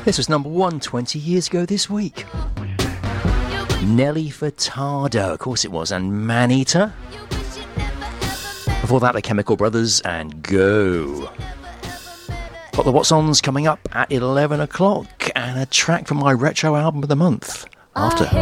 This was number 1 20 years ago this week. Nelly Furtado, of course it was, and Maneater. Before that, the Chemical Brothers and Go. Got the What's Ons coming up at 11 o'clock, and a track from my retro album of the month after.